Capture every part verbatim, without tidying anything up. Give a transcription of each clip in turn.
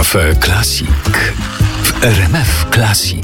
Cafe Classic w R M F Classic.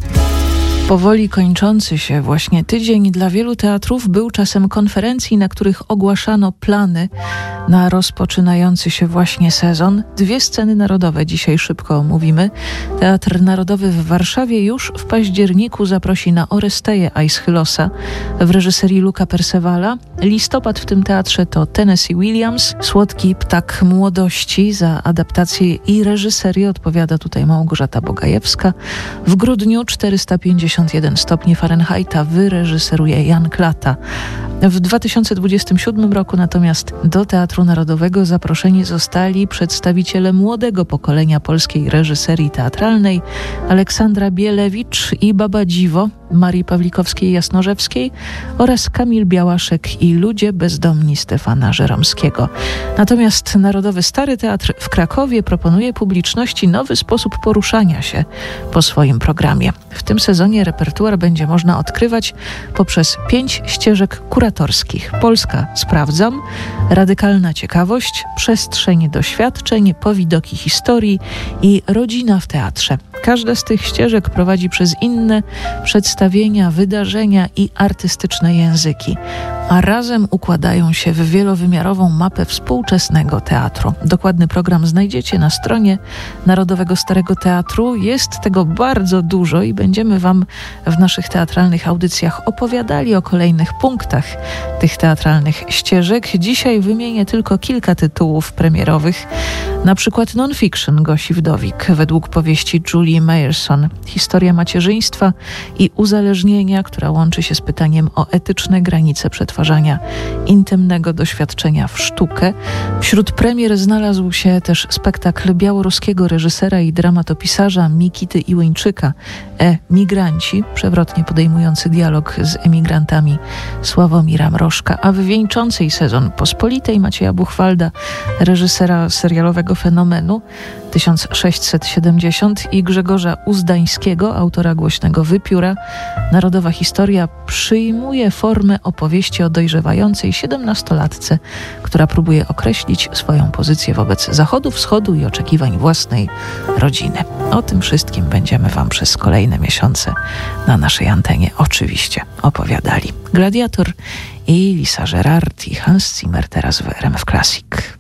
Powoli kończący się właśnie tydzień dla wielu teatrów był czasem konferencji, na których ogłaszano plany na rozpoczynający się właśnie sezon. Dwie sceny narodowe dzisiaj szybko omówimy. Teatr Narodowy w Warszawie już w październiku zaprosi na Oresteję Aeschylosa w reżyserii Luca Percevalla. Listopad w tym teatrze to Tennessee Williams, Słodki ptak młodości. Za adaptację i reżyserię odpowiada tutaj Małgorzata Bogajewska. W grudniu czterysta pięćdziesiąt jeden stopni Fahrenheita wyreżyseruje Jan Klata. W dwa tysiące dwudziestym siódmym roku natomiast do Teatru Narodowego zaproszeni zostali przedstawiciele młodego pokolenia polskiej reżyserii teatralnej Aleksandra Bielewicz i Baba Dziwo, Marii Pawlikowskiej-Jasnorzewskiej oraz Kamil Białaszek i Ludzie bezdomni Stefana Żeromskiego. Natomiast Narodowy Stary Teatr w Krakowie proponuje publiczności nowy sposób poruszania się po swoim programie. W tym sezonie repertuar będzie można odkrywać poprzez pięć ścieżek kuratorskich. Polska Sprawdzam, Radykalna Ciekawość, Przestrzeń Doświadczeń, Powidoki Historii i Rodzina w Teatrze. Każda z tych ścieżek prowadzi przez inne przedstawienia, wydarzenia i artystyczne języki, a razem układają się w wielowymiarową mapę współczesnego teatru. Dokładny program znajdziecie na stronie Narodowego Starego Teatru. Jest tego bardzo dużo i będziemy Wam w naszych teatralnych audycjach opowiadali o kolejnych punktach tych teatralnych ścieżek. Dzisiaj wymienię tylko kilka tytułów premierowych, na przykład non-fiction Gosi Wdowik według powieści Julie Mayerson. Historia macierzyństwa i uzależnienia, która łączy się z pytaniem o etyczne granice przetwarzania intymnego doświadczenia w sztukę. Wśród premier znalazł się też spektakl białoruskiego reżysera i dramatopisarza Mikity Iłyńczyka E-migranci, przewrotnie podejmujący dialog z emigrantami Sławomira Mrożka, a w wieńczącej sezon Pospolitej Macieja Buchwalda, reżysera serialowego Fenomenu tysiąc sześćset siedemdziesiąt i Grzegorza Uzdańskiego, autora głośnego Wypióra, Narodowa Historia przyjmuje formę opowieści o dojrzewającej siedemnastolatce, która próbuje określić swoją pozycję wobec Zachodu, Wschodu i oczekiwań własnej rodziny. O tym wszystkim będziemy Wam przez kolejne miesiące na naszej antenie oczywiście opowiadali. Gladiator i Lisa Gerard i Hans Zimmer teraz w R M F Classic.